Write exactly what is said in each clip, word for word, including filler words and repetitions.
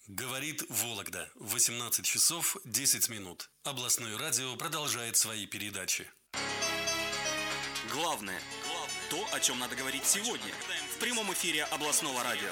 Говорит Вологда. восемнадцать часов десять минут. Областное радио продолжает свои передачи. Главное. То, о чем надо говорить сегодня. В прямом эфире областного радио.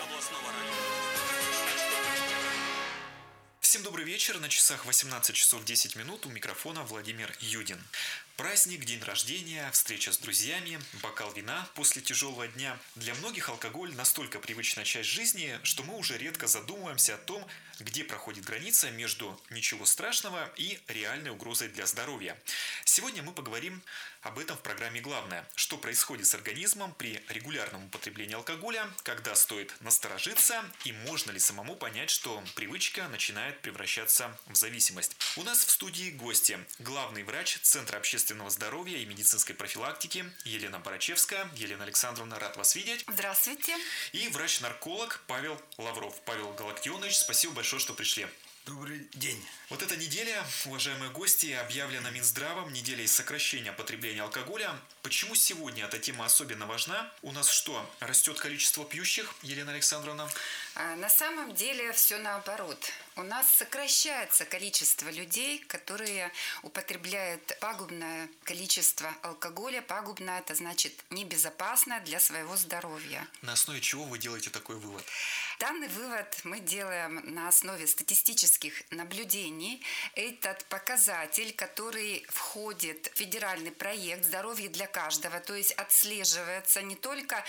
Всем добрый вечер. На часах восемнадцать часов десять минут. У микрофона Владимир Юдин. Праздник, день рождения, встреча с друзьями, бокал вина после тяжелого дня. Для многих алкоголь настолько привычная часть жизни, что мы уже редко задумываемся о том, где проходит граница между ничего страшного и реальной угрозой для здоровья. Сегодня мы поговорим об этом в программе «Главное». Что происходит с организмом при регулярном употреблении алкоголя, когда стоит насторожиться и можно ли самому понять, что привычка начинает превращаться в зависимость. У нас в студии гости. Главный врач Центра общественного здоровья и медицинской профилактики Елена Барачевская. Елена Александровна, рад вас видеть. Здравствуйте. И врач-нарколог Павел Лавров. Павел Галактионович, спасибо большое, что пришли. Добрый день. Вот эта неделя, уважаемые гости, объявлена Минздравом неделей сокращения потребления алкоголя. Почему сегодня эта тема особенно важна? У нас что, растет количество пьющих, Елена Александровна? На самом деле все наоборот. У нас сокращается количество людей, которые употребляют пагубное количество алкоголя. Пагубное – это значит небезопасно для своего здоровья. На основе чего вы делаете такой вывод? Данный вывод мы делаем на основе статистических наблюдений. Этот показатель, который входит в федеральный проект «Здоровье для каждого», то есть отслеживается не только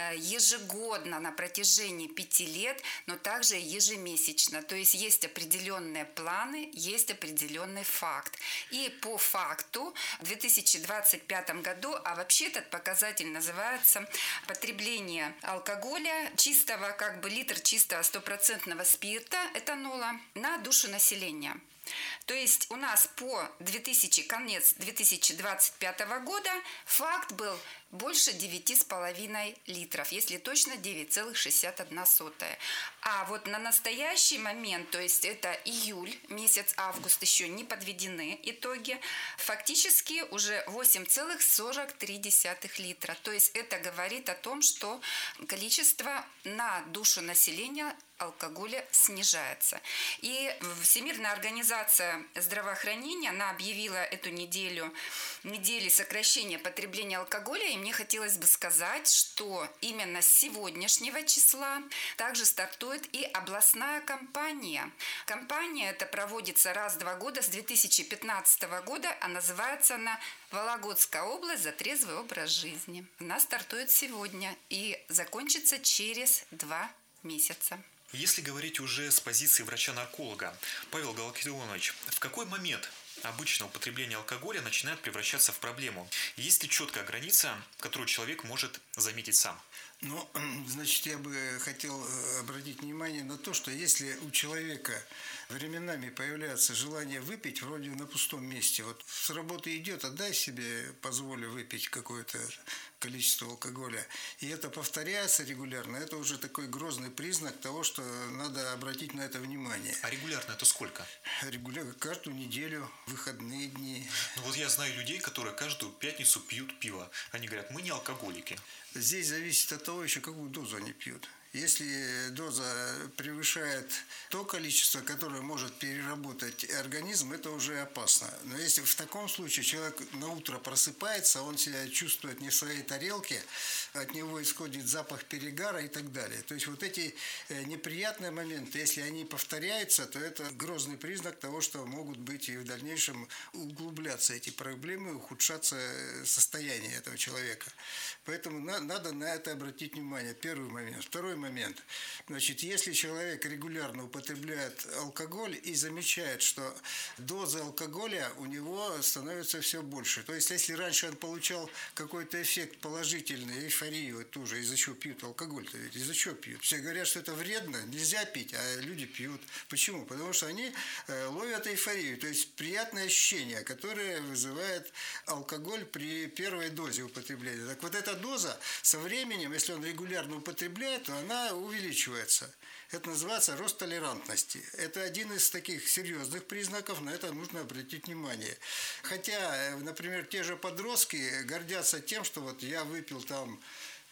ежегодно на протяжении пяти лет, но также ежемесячно. То есть есть определенные планы, есть определенный факт. И по факту в две тысячи двадцать пятом году, а вообще этот показатель называется потребление алкоголя, чистого, как бы литр чистого стопроцентного спирта, этанола, на душу населения. То есть у нас по две тысячи, конец две тысячи двадцать пятого года факт был больше девять с половиной литров, если точно девять целых шестьдесят одна сотая. А вот на настоящий момент, то есть это июль, месяц август, еще не подведены итоги, фактически уже восемь целых сорок три десятых литра. То есть это говорит о том, что количество на душу населения алкоголя снижается. И Всемирная организация здравоохранения, она объявила эту неделю недели сокращения потребления алкоголя, и мне хотелось бы сказать, что именно с сегодняшнего числа также стартует и областная кампания. Кампания эта проводится раз в два года, с две тысячи пятнадцатого года, а называется она «Вологодская область за трезвый образ жизни». Она стартует сегодня и закончится через два месяца. Если говорить уже с позиции врача-нарколога, Павел Галактионович, в какой момент обычно употребление алкоголя начинает превращаться в проблему? Есть ли четкая граница, которую человек может заметить сам? Ну, значит, я бы хотел обратить внимание на то, что если у человека временами появляется желание выпить, вроде на пустом месте, вот с работы идет, отдай себе, позволю выпить какое-то количество алкоголя, и это повторяется регулярно, это уже такой грозный признак того, что надо обратить на это внимание. А регулярно это сколько? Регулярно, каждую неделю, выходные дни. Ну вот я знаю людей, которые каждую пятницу пьют пиво. Они говорят, мы не алкоголики. Здесь зависит от того еще, какую дозу они пьют. Если доза превышает то количество, которое может переработать организм, это уже опасно. Но если в таком случае человек на утро просыпается, он себя чувствует не в своей тарелке, от него исходит запах перегара и так далее. То есть вот эти неприятные моменты, если они повторяются, то это грозный признак того, что могут быть и в дальнейшем углубляться эти проблемы, ухудшаться состояние этого человека. Поэтому надо на это обратить внимание. Первый момент. Второй момент. Момент. Значит, если человек регулярно употребляет алкоголь и замечает, что доза алкоголя у него становится все больше. То есть, если раньше он получал какой-то эффект положительный, эйфорию тоже, из-за чего пьют алкоголь-то ведь, из-за чего пьют? Все говорят, что это вредно, нельзя пить, а люди пьют. Почему? Потому что они ловят эйфорию, то есть приятное ощущение, которое вызывает алкоголь при первой дозе употребления. Так вот эта доза со временем, если он регулярно употребляет, то она увеличивается. Это называется рост толерантности. Это один из таких серьезных признаков, на это нужно обратить внимание. Хотя, например, те же подростки гордятся тем, что вот я выпил там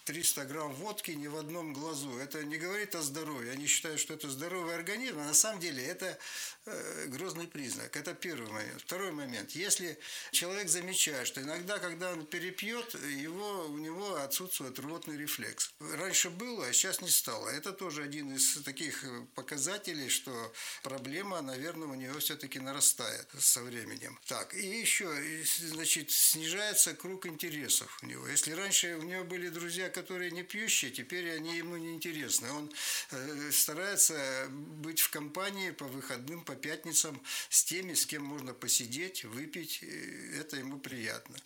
триста грамм водки ни в одном глазу. Это не говорит о здоровье. Они считают, что это здоровый организм, а на самом деле это э, грозный признак. Это первый момент. Второй момент. Если человек замечает, что иногда, когда он перепьет, его, у него отсутствует рвотный рефлекс. Раньше было, а сейчас не стало. Это тоже один из таких показателей, что проблема, наверное, у него все-таки нарастает со временем. Так, и еще, значит, снижается круг интересов у него. Если раньше у него были друзья, которые не пьющие, теперь они ему не интересны. Он э, старается быть в компании по выходным, по пятницам с теми, с кем можно посидеть, выпить. Это ему приятно.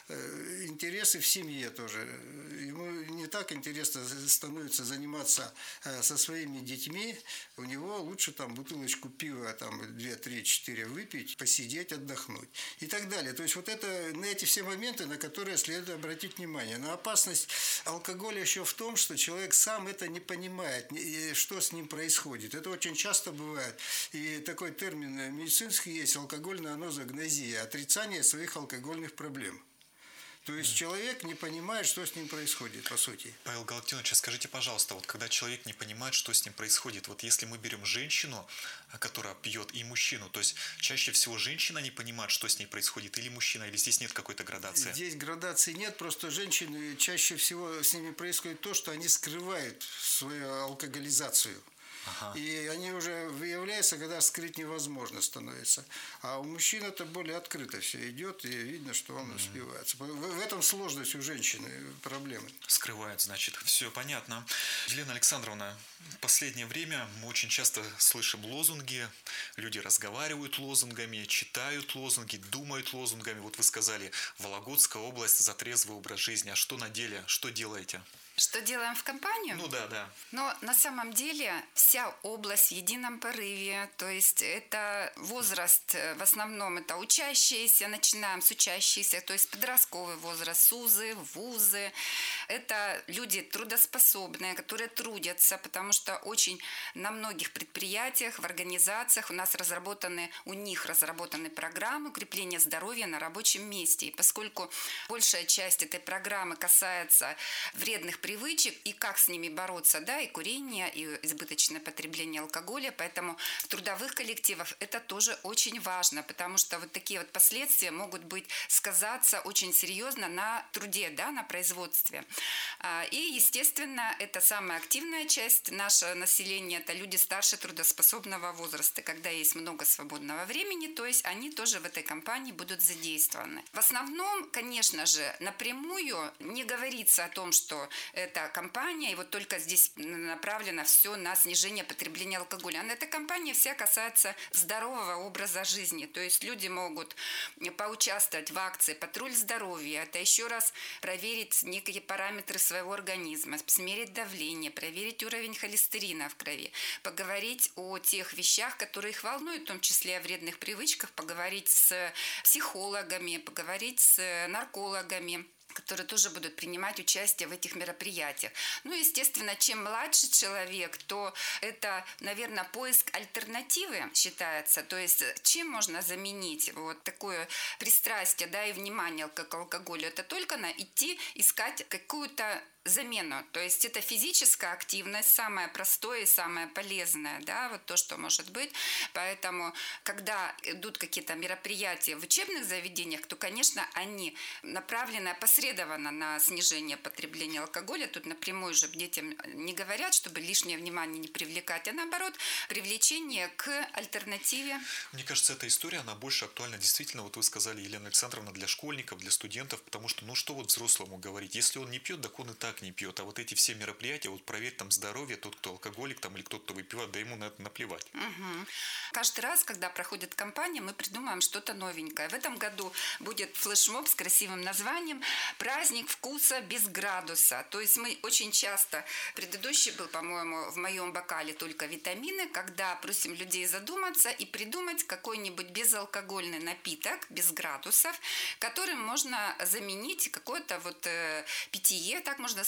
Э, интересы в семье тоже. Ему не так интересно становится заниматься э, со своими детьми. У него лучше там бутылочку пива, там две, три, четыре выпить, посидеть, отдохнуть и так далее. То есть вот это, на эти все моменты, на которые следует обратить внимание. Но опасность алкоголя еще в том, что человек сам это не понимает, что с ним происходит. Это очень часто бывает. И такой термин медицинский есть – алкогольная анозагнозия, отрицание своих алкогольных проблем. То есть человек не понимает, что с ним происходит, по сути. Павел Галактионович, скажите, пожалуйста, вот когда человек не понимает, что с ним происходит, вот если мы берем женщину, которая пьет, и мужчину, то есть чаще всего женщина не понимает, что с ней происходит, или мужчина, или здесь нет какой-то градации? Здесь градации нет, просто женщины, чаще всего с ними происходит то, что они скрывают свою алкоголизацию. Ага. И они уже выявляются, когда скрыть невозможно становится. А у мужчин это более открыто все идет, и видно, что он mm-hmm. успевается. В этом сложность у женщины, проблемы. Скрывает, значит. Все понятно. Елена Александровна, в последнее время мы очень часто слышим лозунги, люди разговаривают лозунгами, читают лозунги, думают лозунгами. Вот вы сказали, Вологодская область за трезвый образ жизни. А что на деле? Что делаете? Что делаем в компанию? Ну да, да. Но на самом деле вся область в едином порыве, то есть это возраст, в основном это учащиеся, начинаем с учащихся, то есть подростковый возраст, СУЗы, вузы. Это люди трудоспособные, которые трудятся, потому что очень на многих предприятиях, в организациях у нас разработаны, у них разработаны программы укрепления здоровья на рабочем месте. И поскольку большая часть этой программы касается вредных привычек и как с ними бороться, да, и курение, и избыточное потребление алкоголя, поэтому в трудовых коллективах это тоже очень важно, потому что вот такие вот последствия могут быть сказаться очень серьезно на труде, да, на производстве. И, естественно, это самая активная часть нашего населения, это люди старше трудоспособного возраста, когда есть много свободного времени, то есть они тоже в этой кампании будут задействованы. В основном, конечно же, напрямую не говорится о том, что эта кампания, и вот только здесь направлено все на снижение потребления алкоголя. А эта кампания вся касается здорового образа жизни. То есть люди могут поучаствовать в акции «Патруль здоровья». Это еще раз проверить некие параметры своего организма, смерить давление, проверить уровень холестерина в крови, поговорить о тех вещах, которые их волнуют, в том числе о вредных привычках, поговорить с психологами, поговорить с наркологами, которые тоже будут принимать участие в этих мероприятиях. Ну, естественно, чем младше человек, то это, наверное, поиск альтернативы считается. То есть, чем можно заменить вот такое пристрастие, да, и внимание к алкоголю? Это только на идти искать какую-то замену. То есть это физическая активность, самое простое и самое полезное, да, вот то, что может быть. Поэтому, когда идут какие-то мероприятия в учебных заведениях, то, конечно, они направлены опосредованно на снижение потребления алкоголя. Тут напрямую же детям не говорят, чтобы лишнее внимание не привлекать, а наоборот, привлечение к альтернативе. Мне кажется, эта история, она больше актуальна действительно, вот вы сказали, Елена Александровна, для школьников, для студентов, потому что, ну что вот взрослому говорить, если он не пьет, так он и так не пьет. А вот эти все мероприятия, вот проверь там здоровье, тот, кто алкоголик там, или тот, кто выпивает, да ему на это наплевать. Угу. Каждый раз, когда проходит кампания, мы придумаем что-то новенькое. В этом году будет флешмоб с красивым названием «Праздник вкуса без градуса». То есть мы очень часто, предыдущий был, по-моему, в моем бокале только витамины, когда просим людей задуматься и придумать какой-нибудь безалкогольный напиток, без градусов, которым можно заменить какое-то вот э, питье, так можно сказать, в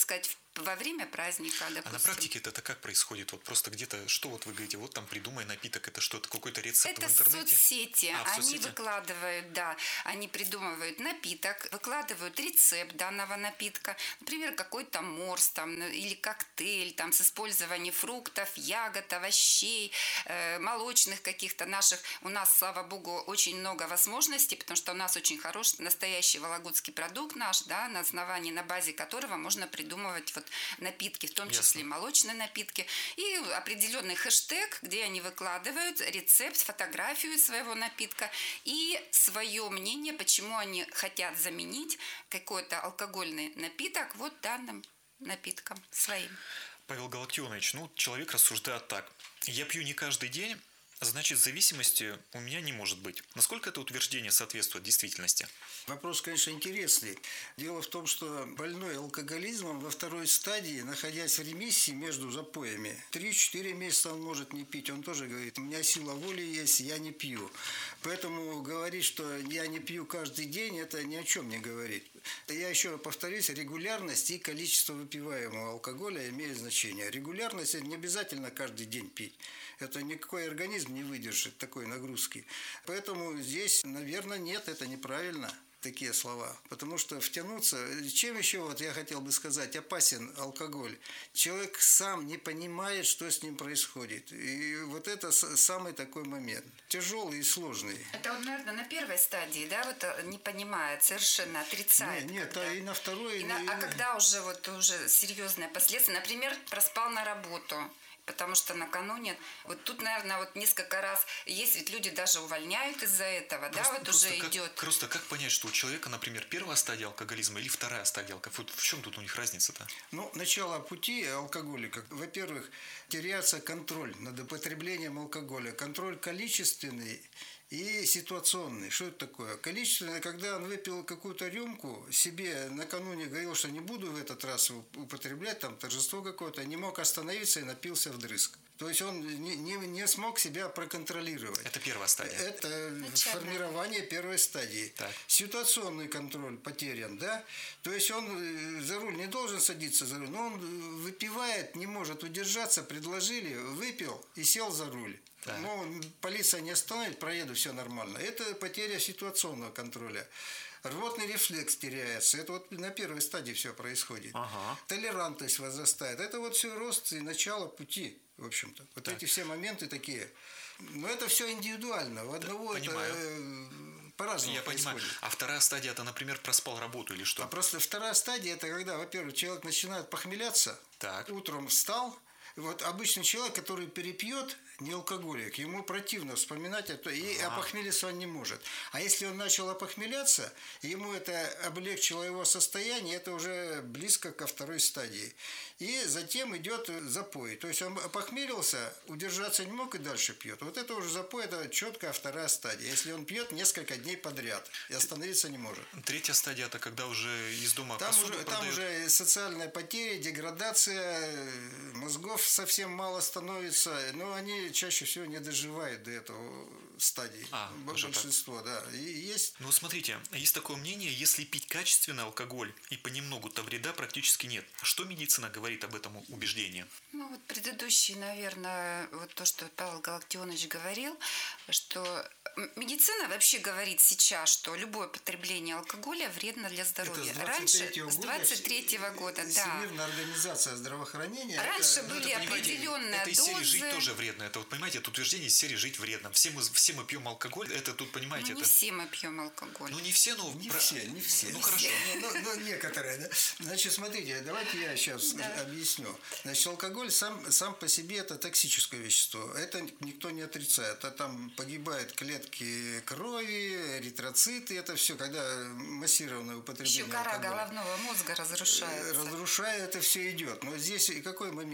во время праздника, допустим. А на практике это как происходит? Вот просто где-то, что вот вы говорите, вот там придумай напиток, это что, это какой-то рецепт это в интернете? Соцсети. А, в они соцсети? выкладывают, да, они придумывают напиток, выкладывают рецепт данного напитка, например, какой-то морс там, или коктейль там, с использованием фруктов, ягод, овощей, э, молочных каких-то наших. У нас, слава богу, очень много возможностей, потому что у нас очень хороший настоящий вологодский продукт наш, да, на основании, на базе которого можно придумывать вот напитки, в том Ясно. числе молочные напитки. И определенный хэштег, где они выкладывают рецепт, фотографию своего напитка и свое мнение, почему они хотят заменить какой-то алкогольный напиток вот данным напитком своим. Павел Галактионович, ну, человек рассуждает так. Я пью не каждый день, значит, зависимости у меня не может быть. Насколько это утверждение соответствует действительности? Вопрос, конечно, интересный. Дело в том, что больной алкоголизмом во второй стадии, находясь в ремиссии между запоями, три-четыре месяца он может не пить. Он тоже говорит, у меня сила воли есть, я не пью. Поэтому говорить, что я не пью каждый день, это ни о чем не говорит. Я еще повторюсь, регулярность и количество выпиваемого алкоголя имеют значение. Регулярность – это не обязательно каждый день пить. Это никакой организм не выдержит такой нагрузки. Поэтому здесь, наверное, нет, это неправильно, такие слова. Потому что втянуться... Чем еще, вот я хотел бы сказать, опасен алкоголь? Человек сам не понимает, что с ним происходит. И вот это самый такой момент. Тяжелый и сложный. Это вот, наверное, на первой стадии, да, вот не понимает, совершенно отрицает. Нет, нет, когда... а и на второй... И на... и... А когда уже вот уже серьезные последствия, например, проспал на работу, потому что накануне, вот тут, наверное, вот несколько раз, есть ведь люди даже увольняют из-за этого, Просто, да, вот просто уже как, идет. Просто как понять, что у человека, например, первая стадия алкоголизма или вторая стадия алкоголизма? Вот в чем тут у них разница-то? Ну, начало пути алкоголика. Во-первых, теряется контроль над употреблением алкоголя. Контроль количественный и ситуационный. Что это такое? Количественное, когда он выпил какую-то рюмку, себе накануне говорил, что не буду в этот раз употреблять, там торжество какое-то, не мог остановиться и напился вдрызг. То есть он не, не, не смог себя проконтролировать. Это первая стадия. Это Начальная. формирование первой стадии. Так. Ситуационный контроль потерян, да? То есть он за руль не должен садиться за руль, но он выпивает, не может удержаться, предложили, выпил и сел за руль. Так. Ну, полиция не остановит, проеду, все нормально. Это потеря ситуационного контроля. Рвотный рефлекс теряется. Это вот на первой стадии все происходит. Ага. Толерантность возрастает. Это вот все рост и начало пути, в общем-то. Вот Так. эти все моменты такие. Но это все индивидуально. У одного Да, это понимаю. э, по-разному Я происходит. понимаю. А вторая стадия, это, например, проспал работу или что? А просто вторая стадия, это когда, во-первых, человек начинает похмеляться, Так. утром встал. Вот обычный человек, который перепьет, не алкоголик, ему противно вспоминать это, и Ага. опохмелиться он не может. А если он начал опохмеляться, ему это облегчило его состояние, это уже близко ко второй стадии. И затем идет запой. То есть он опохмелился, удержаться не мог и дальше пьет. Вот это уже запой, это четкая вторая стадия. Если он пьет несколько дней подряд и остановиться не может. Третья стадия, это когда уже из дома Там посуду уже, там продают. уже социальная потеря, деградация, мозгов совсем мало становится, но они чаще всего не доживают до этого стадии. А, Б- уже так. Большинство, да. И есть. Ну, смотрите, есть такое мнение, если пить качественный алкоголь и понемногу, то вреда практически нет. Что медицина говорит об этом убеждении? Ну вот предыдущий, наверное, вот то, что Павел Галактионович говорил, что м- медицина вообще говорит сейчас, что любое потребление алкоголя вредно для здоровья. Это с Раньше, двадцать третьего с года, двадцать третьего года, да. Всемирная организация здравоохранения. Раньше это- были Это, понимаете, определенные это из серии «жить дозы. тоже вредно». Это, вот, понимаете, это утверждение из серии «жить вредно». Все мы, все мы пьем алкоголь, это тут, понимаете, Ну, не это... все мы пьем алкоголь. Ну, не все, но... Не про- все, не все. Ну, Не хорошо. все. Ну, ну, некоторые, да. Значит, смотрите, давайте я сейчас Да. объясню. Значит, алкоголь сам, сам по себе это токсическое вещество. Это никто не отрицает. А там погибают клетки крови, эритроциты, это все, когда массированное употребление Еще кора алкоголя. головного мозга разрушается. Разрушая, это все идет. Но здесь и какой момент? Значит,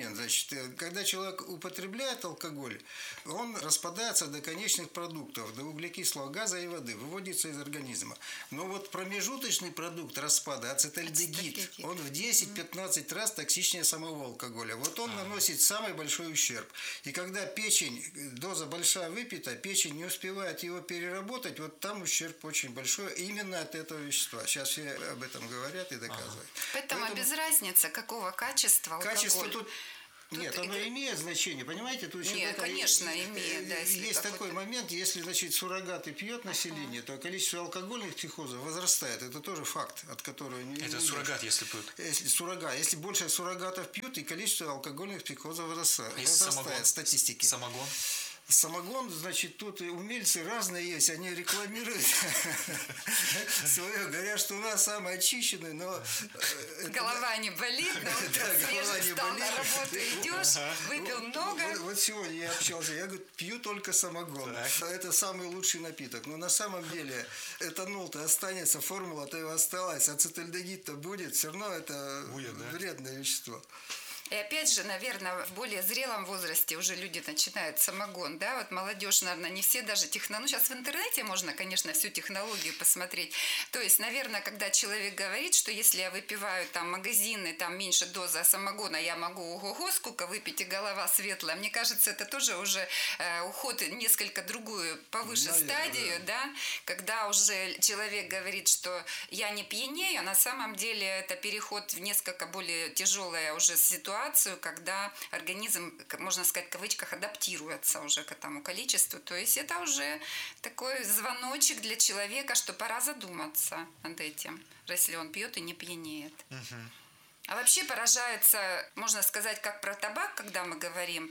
Значит, когда человек употребляет алкоголь, он распадается до конечных продуктов, до углекислого газа и воды, выводится из организма. Но вот промежуточный продукт распада, ацетальдегид, он в десять-пятнадцать раз токсичнее самого алкоголя. Вот он наносит самый большой ущерб. И когда печень, доза большая выпита, печень не успевает его переработать, вот там ущерб очень большой именно от этого вещества. Сейчас все об этом говорят и доказывают. Поэтому, Поэтому без разницы, какого качества алкоголь. Качество тут... Тут Нет, оно и... имеет значение, понимаете? Тут еще Нет, такая, конечно, имеет. Да, есть такой момент, если, значит, суррогаты пьет население, uh-huh. то количество алкогольных психозов возрастает. Это тоже факт, от которого не... Это не суррогат, если пьют? Если суррогат. Если больше суррогатов пьют, и количество алкогольных психозов возрастает. А возрастает статистики. Самогон? Самогон, значит, тут умельцы разные есть, они рекламируют свое, говорят, что у нас самый очищенный, но... Голова не болит, но свежий встал на работу, идешь, выпил много. Вот сегодня я общался, я говорю, пью только самогон. Это самый лучший напиток. Но на самом деле этанол-то останется, формула-то его осталась, ацетальдегид-то будет, все равно это вредное вещество. И опять же, наверное, в более зрелом возрасте уже люди начинают самогон, да, вот молодежь, наверное, не все даже техно... Ну, сейчас в интернете можно, конечно, всю технологию посмотреть. То есть, наверное, когда человек говорит, что если я выпиваю там магазины, там меньше доза самогона, я могу ого-го, сколько выпить, и голова светлая. Мне кажется, это тоже уже э, уход несколько другую, повыше наверное, стадию, да. да, когда уже человек говорит, что я не пьянею, а на самом деле это переход в несколько более тяжелая уже ситуация, когда организм, можно сказать, в кавычках, адаптируется уже к этому количеству. То есть это уже такой звоночек для человека, что пора задуматься над этим, если он пьет и не пьянеет. Угу. А вообще поражается, можно сказать, как про табак, когда мы говорим,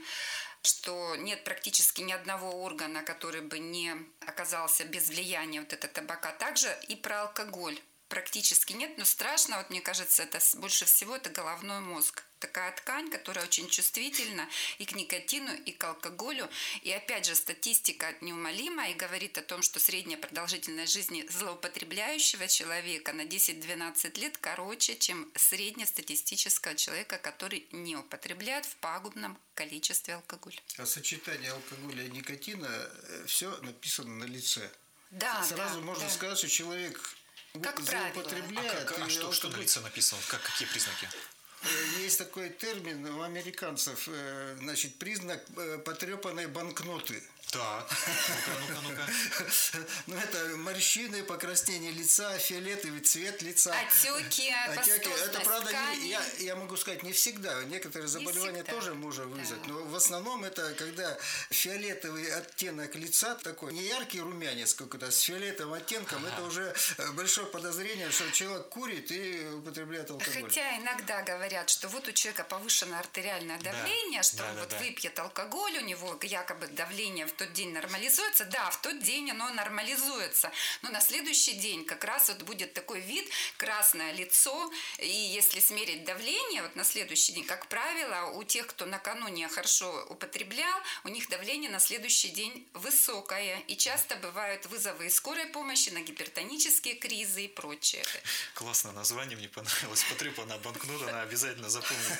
что нет практически ни одного органа, который бы не оказался без влияния вот этого табака. Также и про алкоголь. Практически нет, но страшно, вот мне кажется, это больше всего это головной мозг. Такая ткань, которая очень чувствительна и к никотину, и к алкоголю. И опять же, статистика неумолима и говорит о том, что средняя продолжительность жизни злоупотребляющего человека на десять-двенадцать лет короче, чем среднестатистического человека, который не употребляет в пагубном количестве алкоголь. А сочетание алкоголя и никотина, все написано на лице. Да, Сразу да, можно да. сказать, что человек как злоупотребляет. А, как, а что, что на лице написано? Как, какие признаки? Есть такой термин у американцев, значит, признак потрепанной банкноты. Так, ну-ка, ну-ка, ну-ка. Ну, это морщины, покраснение лица, фиолетовый цвет лица. Отеки, пастозность Это, правда, ткани. не, я, я могу сказать, не всегда. Некоторые заболевания тоже можно вызвать. Да. Но в основном это когда фиолетовый оттенок лица такой, не яркий румянец какой-то, с фиолетовым оттенком, ага. это уже большое подозрение, что человек курит и употребляет алкоголь. Хотя иногда говорят, что вот у человека повышенное артериальное давление, да. что да, он да, вот да. выпьет алкоголь, у него якобы давление в тот день нормализуется. Да, в тот день оно нормализуется. Но на следующий день как раз вот будет такой вид, красное лицо. И если смерить давление, вот на следующий день, как правило, у тех, кто накануне хорошо употреблял, у них давление на следующий день высокое. И часто бывают вызовы из скорой помощи на гипертонические кризы и прочее. Классное название, мне понравилось. Потрепанная банкнота, она обязательно запомнит.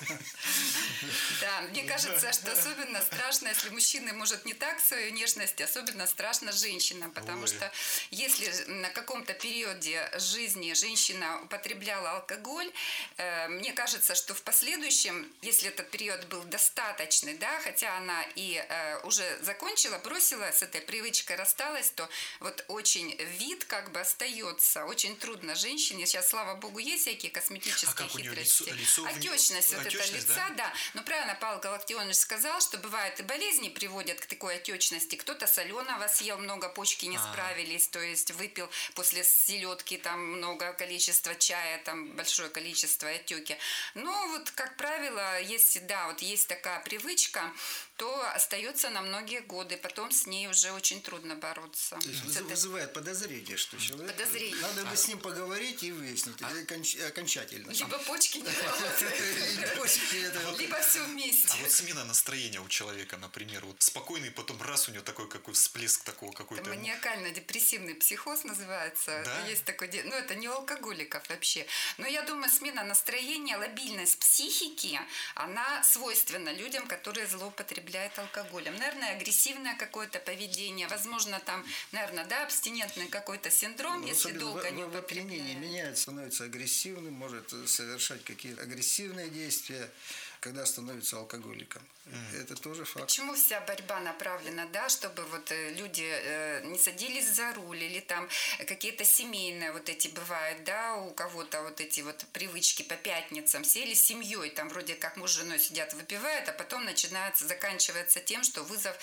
Да, мне кажется, что особенно страшно, если мужчина может не так свою внешность, особенно страшно женщинам, потому Ой. что если на каком-то периоде жизни женщина употребляла алкоголь, э, мне кажется, что в последующем, если этот период был достаточный, да, хотя она и э, уже закончила, бросила с этой привычкой, рассталась, то вот очень вид как бы остается, очень трудно женщине. Сейчас, слава богу, есть всякие косметические а как хитрости. У нее лицо, лицо отечность в... вот отечность, это лица, да? да. Но правильно Павел Галактионович сказал, что бывают и болезни приводят к такой отечности. Кто-то соленого съел, много почки не А-а-а. справились, то есть выпил после селедки там много количества чая, там большое количество отеки. Но вот, как правило, есть, да, вот есть такая привычка, то остается на многие годы. Потом с ней уже очень трудно бороться. То есть С этой- вызывает подозрение, что человек... Подозрение. Надо бы с ним поговорить и выяснить или оконч- окончательно. Либо почки не работают, Или почки это- либо все вместе. А вот смена настроения у человека, например, вот спокойный, потом раз у него такой какой всплеск такого Это какой-то. маниакально-депрессивный психоз называется. Да? Есть такой, де- ну это не у алкоголиков вообще. Но я думаю, смена настроения, лобильность психики, она свойственна людям, которые злоупотребляют алкоголем. Наверное, агрессивное какое-то поведение, возможно, там, наверное, да, абстинентный какой-то синдром, Ну, если особенно долго в, не в опьянении употребляет. меняется, становится агрессивным, может совершать какие-то агрессивные действия, когда становится алкоголиком. Это тоже факт. Почему вся борьба направлена, да, чтобы вот э, люди э, не садились за руль или там какие-то семейные вот эти бывают, да, у кого-то вот эти вот привычки по пятницам, сели с семьей, там вроде как муж с женой сидят, выпивают, а потом начинается, заканчивается тем, что вызов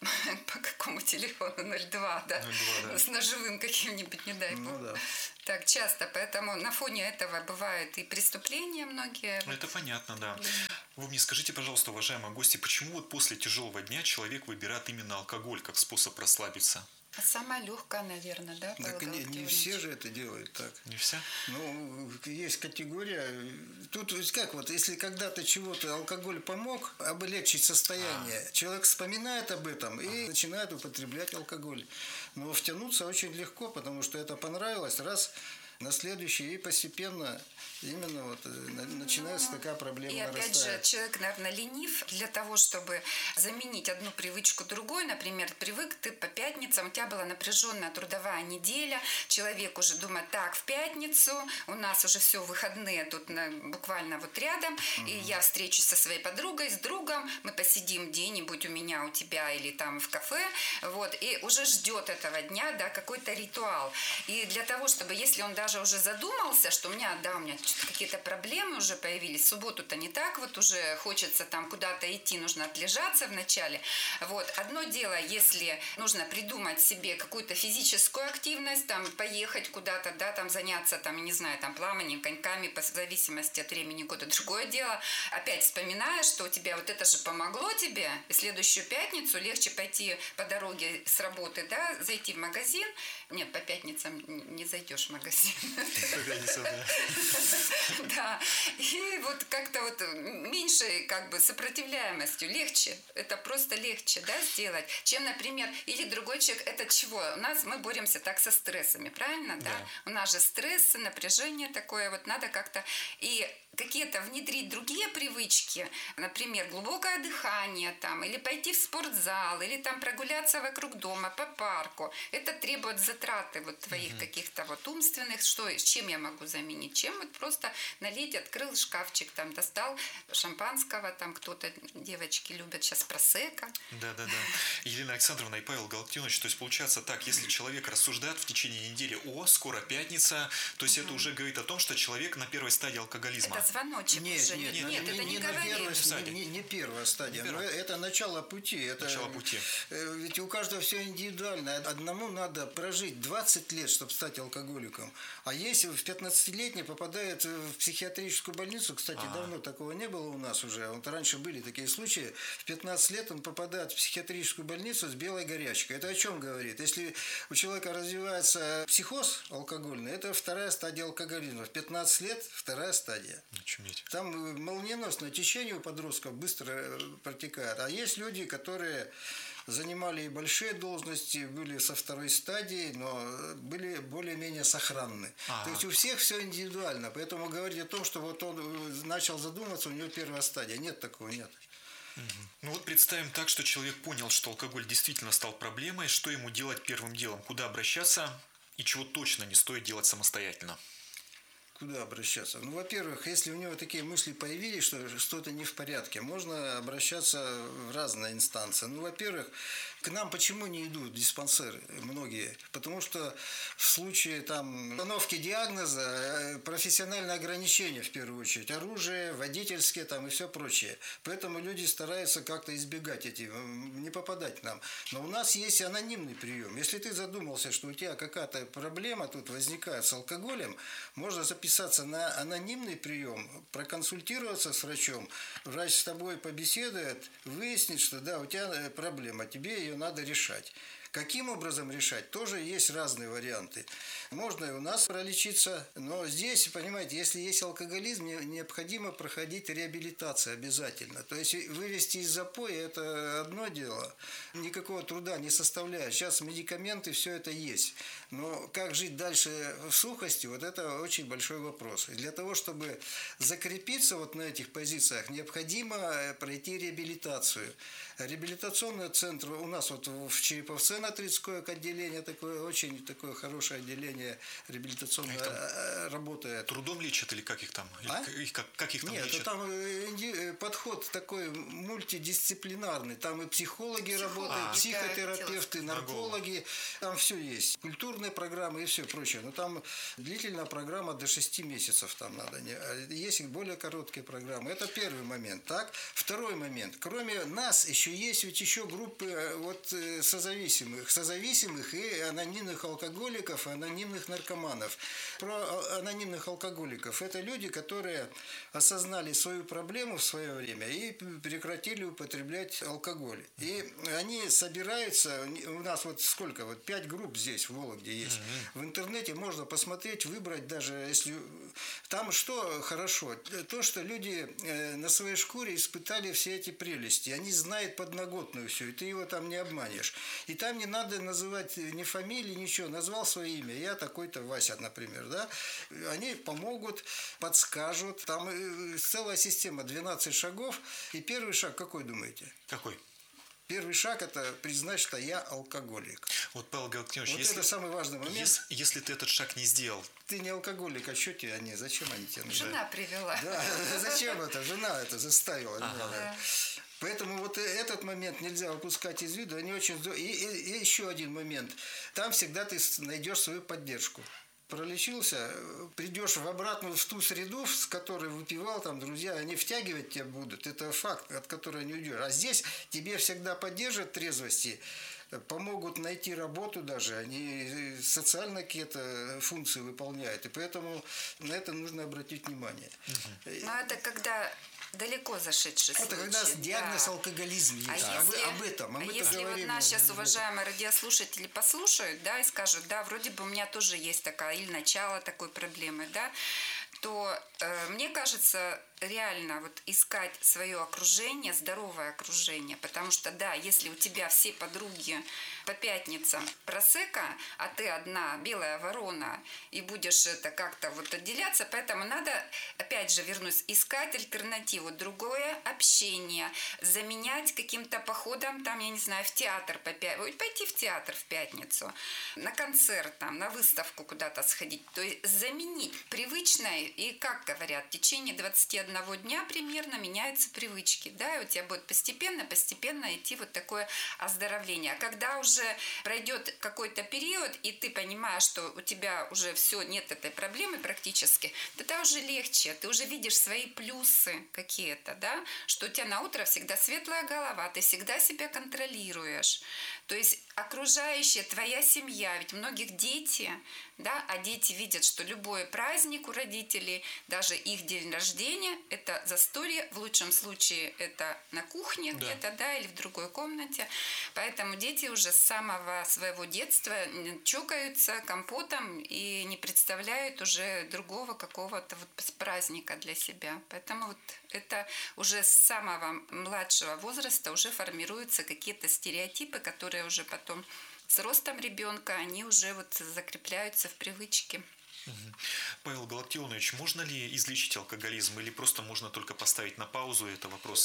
по какому телефону, ноль два, да, ноль два, да. с ножевым каким-нибудь, не дай Ну бог. да. Так часто, поэтому на фоне этого бывают и преступления многие. Ну, это понятно, да. Вы мне скажите, пожалуйста, уважаемые гости, почему вот после тяжелого дня человек выбирает именно алкоголь как способ расслабиться? А самая легкая, наверное, да, Так Павел не, не Галактионович? все же это делают так. Не вся? Ну, есть категория. Тут ведь как вот, если когда-то чего-то алкоголь помог облегчить состояние, а. человек вспоминает об этом и а. начинает употреблять алкоголь. Но втянуться очень легко, потому что это понравилось, раз на следующий, и постепенно именно вот начинается ну, такая проблема. И опять нарастает. же, человек, наверное, ленив для того, чтобы заменить одну привычку другой. Например, привык ты по пятницам, у тебя была напряженная трудовая неделя, человек уже думает, так, в пятницу, у нас уже все, выходные тут на, буквально вот рядом, угу. и я встречусь со своей подругой, с другом, мы посидим где-нибудь у меня, у тебя или там в кафе, вот, и уже ждет этого дня, да, какой-то ритуал. И для того, чтобы, если он даже уже задумался, что у меня, да, у меня какие-то проблемы уже появились, в субботу-то не так, вот уже хочется там куда-то идти, нужно отлежаться вначале. Вот, одно дело, если нужно придумать себе какую-то физическую активность, там, поехать куда-то, да, там, заняться, там, не знаю, там, плаванием, коньками, по зависимости от времени года. Другое дело, опять вспоминаешь, что у тебя вот это же помогло тебе, и следующую пятницу легче пойти по дороге с работы, да, зайти в магазин. Нет, по пятницам не зайдешь в магазин. Да, и вот как-то вот меньшей как бы сопротивляемостью, легче, это просто легче, да, сделать, чем, например, или другой человек, это чего? У нас мы боремся так со стрессами, правильно, да? Да. У нас же стрессы, напряжение такое, вот надо как-то и какие-то внедрить другие привычки, например, глубокое дыхание там, или пойти в спортзал, или там прогуляться вокруг дома, по парку. Это требует затраты вот твоих угу. каких-то вот умственных, что, с чем я могу заменить, чем вот просто налить, открыл шкафчик, там, достал шампанского, там кто-то, девочки любят сейчас просекко. Да-да-да. Елена Александровна и Павел Галактионович, то есть получается так, если человек рассуждает в течение недели, о, скоро пятница, то есть угу. это уже говорит о том, что человек на первой стадии алкоголизма. Это звоночек нет, уже. Нет, нет, нет, не, это не, не, говорит. Первая, не, не первая стадия, не первая. Но это начало пути. Это, начало пути. Ведь у каждого все индивидуально. Одному надо прожить двадцать лет, чтобы стать алкоголиком. А если в пятнадцатилетний попадает в психиатрическую больницу, кстати, А-а-а. давно такого не было у нас уже. Вот раньше были такие случаи. В пятнадцать лет он попадает в психиатрическую больницу с белой горячкой. Это о чем говорит? Если у человека развивается психоз алкогольный, это вторая стадия алкоголизма. В пятнадцать лет вторая стадия. Очуметь. Там молниеносное течение у подростков быстро протекает. А есть люди, которые занимали и большие должности, были со второй стадии, но были более-менее сохранны. А-а-а. То есть у всех все индивидуально. Поэтому говорить о том, что вот он начал задуматься, у него первая стадия. Нет такого, нет. Угу. Ну вот представим так, что человек понял, что алкоголь действительно стал проблемой, что ему делать первым делом, куда обращаться и чего точно не стоит делать самостоятельно. Куда обращаться? Ну, во-первых, если у него такие мысли появились, что что-то не в порядке, можно обращаться в разные инстанции. Ну, во-первых, К нам почему не идут диспансеры многие? Потому что в случае там установки диагноза профессиональное ограничение в первую очередь. Оружие, водительские там и все прочее. Поэтому люди стараются как-то избегать этих, не попадать к нам. Но у нас есть анонимный прием. Если ты задумался, что у тебя какая-то проблема тут возникает с алкоголем, можно записаться на анонимный прием, проконсультироваться с врачом. Врач с тобой побеседует, выяснит, что да, у тебя проблема, тебе ее надо решать. Каким образом решать? Тоже есть разные варианты. Можно и у нас пролечиться, но здесь, понимаете, если есть алкоголизм, необходимо проходить реабилитацию обязательно. То есть вывести из запоя – это одно дело, никакого труда не составляет. Сейчас медикаменты, все это есть. Но как жить дальше в сухости, вот это очень большой вопрос. И для того, чтобы закрепиться вот на этих позициях, необходимо пройти реабилитацию. Реабилитационный центр у нас вот в Череповце на тридцатое отделение, такое очень такое хорошее отделение реабилитационное а работает. Трудом лечат или как их там? А? Или как, как их там Нет, лечат? там подход такой мультидисциплинарный. Там и психологи работают, А. психотерапевты, наркологи. Там все есть. Культурные программы и все прочее. Но там длительная программа до шести месяцев там надо. Есть и более короткие программы. Это первый момент. Так? Второй момент. Кроме нас еще есть ведь еще группы вот созависимых, созависимых и анонимных алкоголиков, и анонимных наркоманов. Про анонимных алкоголиков. Это люди, которые осознали свою проблему в свое время и прекратили употреблять алкоголь. И они собираются, у нас вот сколько, вот пять групп здесь в Вологде есть. Mm-hmm. В интернете можно посмотреть, выбрать даже, если... Там что хорошо? То, что люди на своей шкуре испытали все эти прелести. Они знают подноготную все, и ты его там не обманешь. И там не надо называть ни фамилии, ничего. Назвал свое имя. Я такой-то Вася, например, да? Они помогут, подскажут. Там целая система, двенадцать шагов. И первый шаг какой, думаете? Какой? Первый шаг – это признать, что я алкоголик. Вот, Павел Галактионович, вот если, это самый важный момент. Если, если ты этот шаг не сделал. Ты не алкоголик, а что тебе они? Зачем они тебе нужны? Жена привела. Да, зачем это? Жена это заставила. Ага. Да. Поэтому вот этот момент нельзя упускать из виду. Они очень... и, и, и еще один момент. Там всегда ты найдешь свою поддержку. Пролечился, придешь в обратную в ту среду, с которой выпивал, там, друзья, они втягивать тебя будут. Это факт, от которого не уйдешь. А здесь тебе всегда поддержат трезвости, помогут найти работу даже, они социально какие-то функции выполняют. И поэтому на это нужно обратить внимание. Но это когда... далеко зашедший это случай. когда диагноз да. алкоголизм есть. А об, если, об этом. А а мы если вот говорим, нас сейчас уважаемые радиослушатели послушают, да, и скажут, да, вроде бы у меня тоже есть такая, или начало такой проблемы, да, то э, мне кажется, реально вот искать свое окружение, здоровое окружение, потому что, да, если у тебя все подруги по пятницам просека, а ты одна белая ворона, и будешь это как-то вот отделяться, поэтому надо, опять же, вернусь, искать альтернативу, другое общение, заменять каким-то походом, там, я не знаю, в театр, пойти в театр в пятницу, на концерт, там, на выставку куда-то сходить, то есть заменить привычное, и, как говорят, в течение двадцати одного дня примерно меняются привычки, да, и у тебя будет постепенно-постепенно идти вот такое оздоровление. А когда уже пройдет какой-то период, и ты понимаешь, что у тебя уже все, нет этой проблемы практически, тогда уже легче, ты уже видишь свои плюсы какие-то, да, что у тебя на утро всегда светлая голова, ты всегда себя контролируешь. То есть окружающая твоя семья, ведь многих дети, да, а дети видят, что любой праздник у родителей, даже их день рождения, это застолье, в лучшем случае это на кухне да. где-то, да, или в другой комнате. Поэтому дети уже с самого своего детства чокаются компотом и не представляют уже другого какого-то вот праздника для себя. Поэтому вот это уже с самого младшего возраста уже формируются какие-то стереотипы, которые уже потом с ростом ребенка, они уже вот закрепляются в привычке. Павел Галактионович, можно ли излечить алкоголизм или просто можно только поставить на паузу? Это вопрос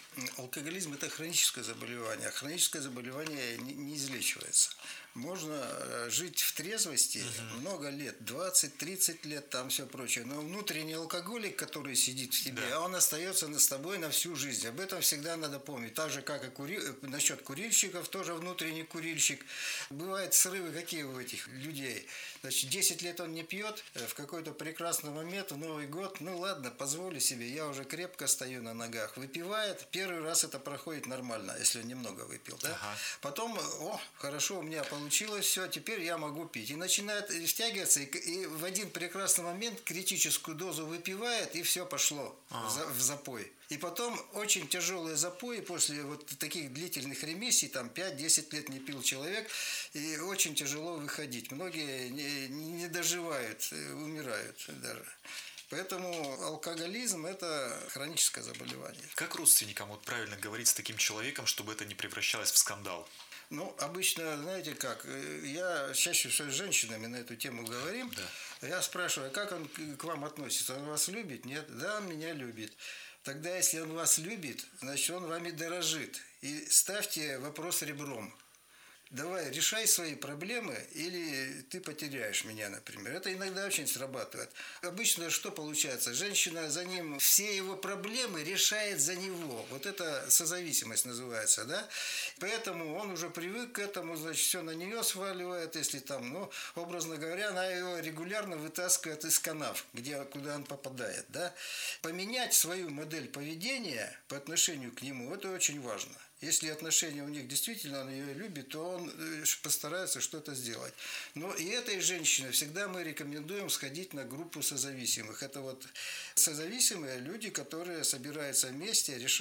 Алкоголизм – это хроническое заболевание. А хроническое заболевание не, не излечивается. Можно жить в трезвости uh-huh. много лет, двадцать-тридцать лет, там все прочее. Но внутренний алкоголик, который сидит в тебе, да. он остается с тобой на всю жизнь. Об этом всегда надо помнить. Так же, как и кури... насчет курильщиков, тоже внутренний курильщик. Бывают срывы какие у этих людей. Значит, десять лет он не пьет, в какой-то прекрасный момент, в Новый год, ну ладно, позволю себе, я уже крепко стою на ногах. Выпивает, первый раз это проходит нормально, если он немного выпил. Да? Ага. Потом, о, хорошо, у меня получилось все, теперь я могу пить. И начинает втягиваться, и, и в один прекрасный момент критическую дозу выпивает, и все пошло ага. в, за, в запой. И потом очень тяжелые запои после вот таких длительных ремиссий, там пять-десять лет не пил человек, и очень тяжело выходить. Многие не, не доживают, умирают даже. Поэтому алкоголизм – это хроническое заболевание. Как родственникам вот правильно говорить с таким человеком, чтобы это не превращалось в скандал? Ну, обычно, знаете как, я чаще всего с женщинами на эту тему говорим. Да. Я спрашиваю, как он к вам относится? Он вас любит? Нет? Да, он меня любит. Тогда, если он вас любит, значит, он вами дорожит. И ставьте вопрос ребром. Давай, решай свои проблемы, или ты потеряешь меня, например. Это иногда очень срабатывает. Обычно что получается? Женщина за ним все его проблемы решает за него. Вот это созависимость называется, да? Поэтому он уже привык к этому, значит, все на нее сваливает, если там, ну, образно говоря, она его регулярно вытаскивает из канав, где, куда он попадает, да? Поменять свою модель поведения по отношению к нему, это очень важно. Если отношения у них действительно, он ее любит, то он постарается что-то сделать. Но и этой женщине всегда мы рекомендуем сходить на группу созависимых. Это вот созависимые люди, которые собираются вместе, решают